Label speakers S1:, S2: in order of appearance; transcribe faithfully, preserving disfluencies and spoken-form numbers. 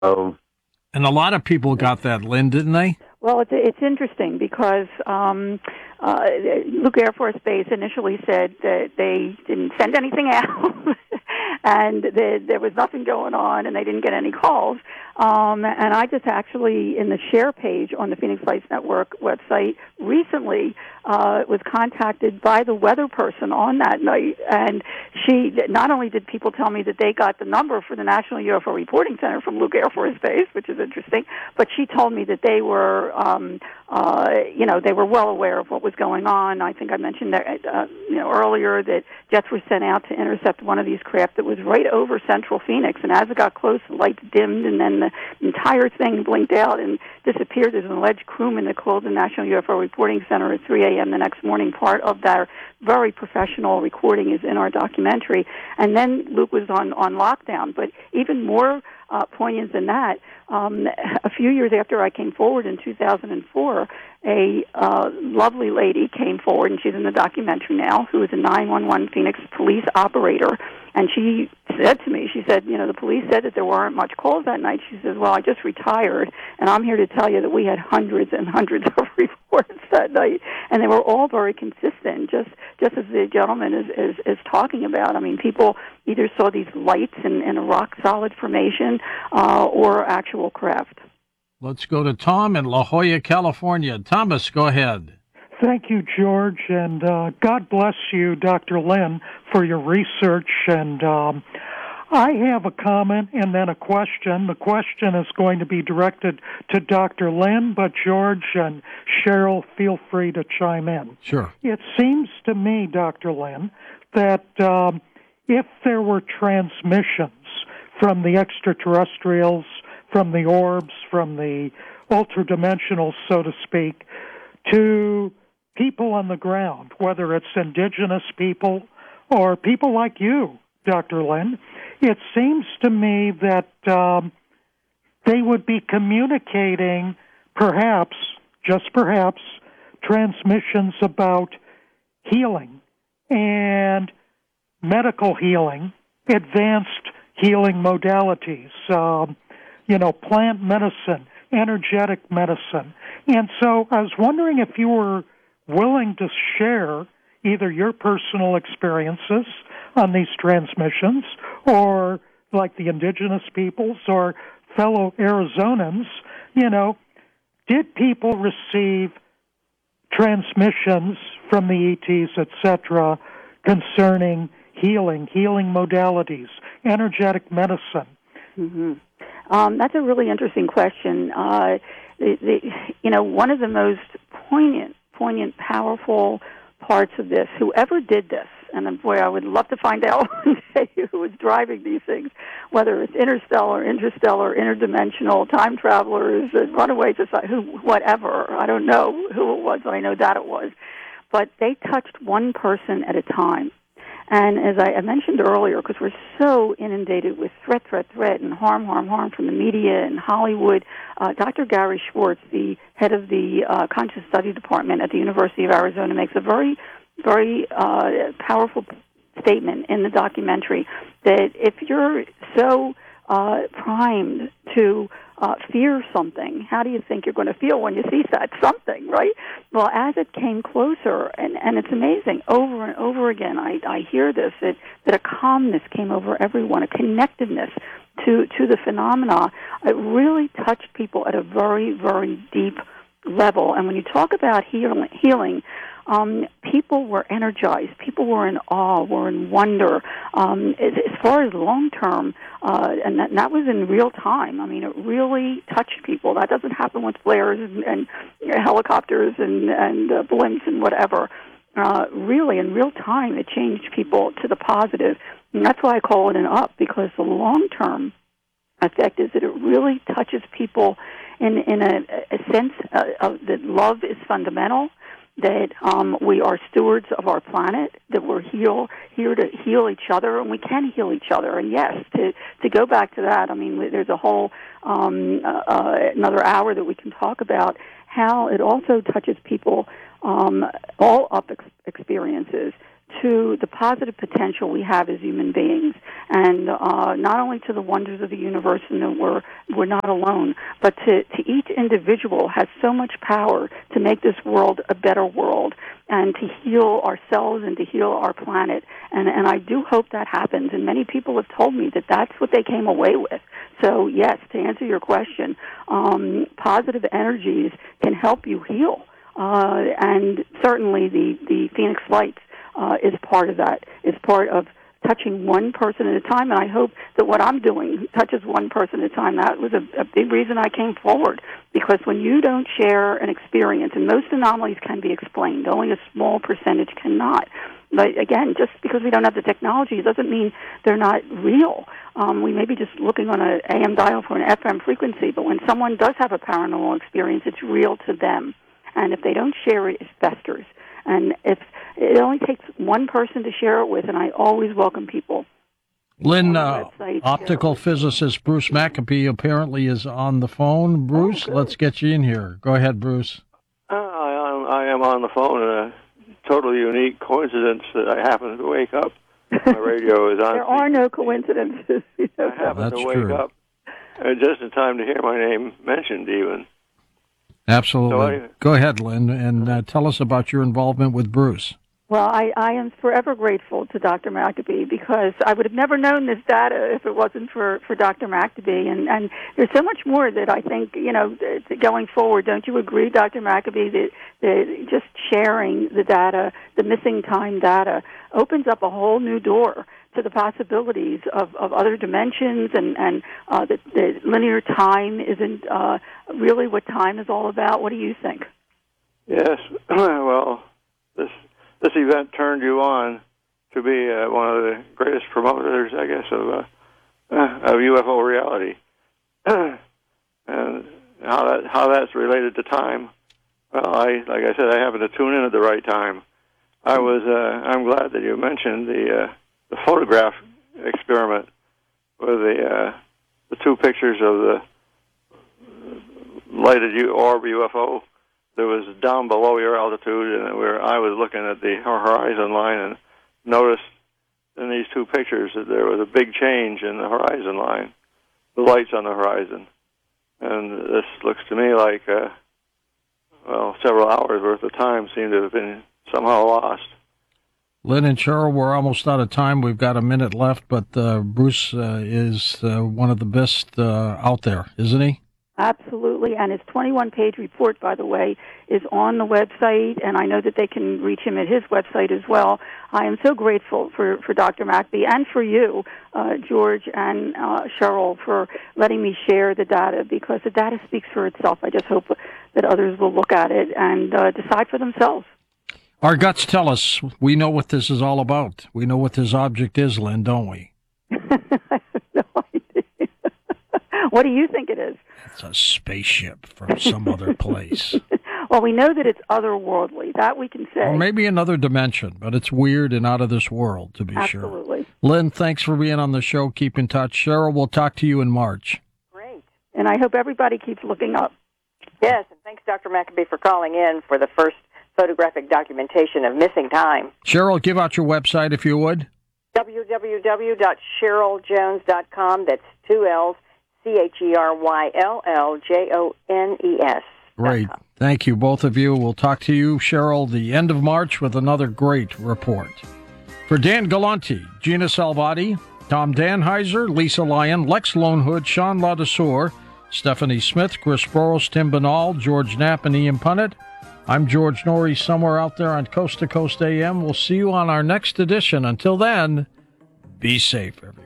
S1: So,
S2: And a lot of people got that, Lynn, didn't they?
S3: Well, it's it's interesting because um, uh, Luke Air Force Base initially said that they didn't send anything out, and that there was nothing going on, and they didn't get any calls. Um, and I just actually, in the share page on the Phoenix Lights Network website, recently uh, was contacted by the weather person on that night, and she not only did people tell me that they got the number for the National U F O Reporting Center from Luke Air Force Base, which is interesting, but she told me that they were, um, uh, you know, they were well aware of what was going on. I think I mentioned that, uh, you know, earlier that jets were sent out to intercept one of these craft that was right over central Phoenix, and as it got close, the lights dimmed, and then the entire thing blinked out and disappeared. There's an alleged crewman that called the National U F O Reporting Center at three a.m. the next morning. Part of their very professional recording is in our documentary. And then Luke was on, on lockdown. But even more uh, poignant than that, um, a few years after I came forward in two thousand four, a uh, lovely lady came forward, and she's in the documentary now, who is a nine one one Phoenix police operator. And she said to me, she said, you know, the police said that there weren't much calls that night. She says, well, I just retired, and I'm here to tell you that we had hundreds and hundreds of reports that night, and they were all very consistent, just just as the gentleman is, is, is talking about. I mean, people either saw these lights in, in a rock-solid formation uh, or actual craft.
S2: Let's go to Tom in La Jolla, California. Thomas, go ahead.
S4: Thank you, George, and uh, God bless you, Doctor Lynn, for your research. And um, I have a comment and then a question. The question is going to be directed to Doctor Lynn, but George and Cheryl, feel free to chime in.
S2: Sure.
S4: It seems to me, Doctor Lynn, that um, if there were transmissions from the extraterrestrials, from the orbs, from the ultradimensionals, so to speak, to people on the ground, whether it's indigenous people or people like you, Doctor Lynn, it seems to me that um, they would be communicating, perhaps, just perhaps, transmissions about healing and medical healing, advanced healing modalities, um, you know, plant medicine, energetic medicine. And so I was wondering if you were willing to share either your personal experiences on these transmissions or like the indigenous peoples or fellow Arizonans, you know, did people receive transmissions from the E Ts, et cetera, concerning healing, healing modalities, energetic medicine?
S3: Mm-hmm. Um, that's a really interesting question. Uh, the, the, you know, one of the most poignant, poignant, powerful parts of this, whoever did this, and boy, I would love to find out one day who was driving these things, whether it's interstellar, interstellar, interdimensional, time travelers, runaway society, who, whatever. I don't know who it was, but I know that it was. But they touched one person at a time. And as I mentioned earlier, because we're so inundated with threat, threat, threat, and harm, harm, harm from the media and Hollywood, uh, Doctor Gary Schwartz, the head of the uh, Conscious Study Department at the University of Arizona, makes a very, very uh, powerful statement in the documentary that if you're so uh, primed to uh, fear something, how do you think you're going to feel when you see that something, right? Well, as it came closer, and, and it's amazing, over and over again, I, I hear this, that, that a calmness came over everyone, a connectedness to, to the phenomena. It really touched people at a very, very deep level. And when you talk about healing, healing Um, people were energized. People were in awe, were in wonder. Um, as, as far as long-term, uh, and, that, and that was in real time. I mean, it really touched people. That doesn't happen with flares and, and you know, helicopters and, and uh, blimps and whatever. Uh, really, in real time, it changed people to the positive. And that's why I call it an up, because the long-term effect is that it really touches people in, in a, a sense uh, of that love is fundamental, that um, we are stewards of our planet, that we're heal, here to heal each other, and we can heal each other. And yes, to, to go back to that, I mean, there's a whole um, uh, another hour that we can talk about how it also touches people, um, all up ex- experiences, to the positive potential we have as human beings, and uh, not only to the wonders of the universe and that we're, we're not alone, but to, to each individual has so much power to make this world a better world and to heal ourselves and to heal our planet. And, and I do hope that happens, and many people have told me that that's what they came away with. So, yes, to answer your question, um, positive energies can help you heal. Uh, and certainly the, the Phoenix Lights uh, is part of that. It's part of touching one person at a time, and I hope that what I'm doing touches one person at a time. That was a, a big reason I came forward, because when you don't share an experience, and most anomalies can be explained, only a small percentage cannot. But again, just because we don't have the technology doesn't mean they're not real. Um, we may be just looking on an A M dial for an F M frequency, but when someone does have a paranormal experience, it's real to them. And if they don't share it, it festers. And if it only takes one person to share it with, and I always welcome people.
S2: Lynn, uh, optical physicist Bruce Maccabee apparently is on the phone. Bruce,
S3: oh,
S2: let's get you in here. Go ahead, Bruce.
S1: Uh, I, I am on the phone, and a totally unique coincidence that I happen to wake up. My radio is on.
S3: There are no coincidences.
S1: I happen
S2: That's
S1: to wake
S2: true.
S1: up uh, just in time to hear my name mentioned, even.
S2: Absolutely.
S1: So I,
S2: Go ahead, Lynn, and uh, tell us about your involvement with Bruce.
S3: Well, I, I am forever grateful to Doctor Maccabee, because I would have never known this data if it wasn't for, for Doctor Maccabee. And, and there's so much more that I think, you know, going forward, don't you agree, Doctor Maccabee, that, that just sharing the data, the missing time data, opens up a whole new door to the possibilities of, of other dimensions, and, and uh, that the linear time isn't uh, really what time is all about. What do you think?
S1: yes, well, this this event turned you on to be uh, one of the greatest promoters, I guess, of uh, uh, of U F O reality, and how that how that's related to time. Well, I like I said, I happened to tune in at the right time. I was uh, I'm glad that you mentioned the uh, the photograph experiment with the uh, the two pictures of the lighted U- orb U F O that was down below your altitude, and where I was looking at the horizon line and noticed in these two pictures that there was a big change in the horizon line, the lights on the horizon. And this looks to me like, uh, well, several hours worth of time seemed to have been somehow lost.
S2: Lynn and Cheryl, we're almost out of time. We've got a minute left, but uh, Bruce uh, is uh, one of the best uh, out there, isn't he?
S3: Absolutely, and his twenty-one page report, by the way, is on the website, and I know that they can reach him at his website as well. I am so grateful for, for Doctor Maccabee and for you, uh, George and uh, Cheryl, for letting me share the data, because the data speaks for itself. I just hope that others will look at it and uh, decide for themselves.
S2: Our guts tell us we know what this is all about. We know what this object is, Lynn, don't we?
S3: I have no idea. What do you think it is?
S2: It's a spaceship from some other place.
S3: Well, we know that it's otherworldly. That we can say.
S2: Or maybe another dimension, but it's weird and out of this world, to be sure.
S3: Absolutely.
S2: Lynn, thanks for being on the show. Keep in touch. Cheryl, we'll talk to you in March.
S5: Great.
S3: And I hope everybody keeps looking up.
S5: Yes, and thanks, Doctor Maccabee, for calling in for the first photographic documentation of missing time.
S2: Cheryl, give out your website if you would.
S5: w w w dot cheryl jones dot com. That's two L's, C H E R Y L L J O N E S.
S2: Great. Thank you, both of you. We'll talk to you, Cheryl, the end of March with another great report. For Dan Galante, Gina Salvati, Tom Danheiser, Lisa Lyon, Lex Lonehood, Sean Ladesseur, Stephanie Smith, Chris Burrows, Tim Banal, George Knapp, and Ian Punnett, I'm George Norrie, somewhere out there on Coast to Coast A M. We'll see you on our next edition. Until then, be safe, everyone.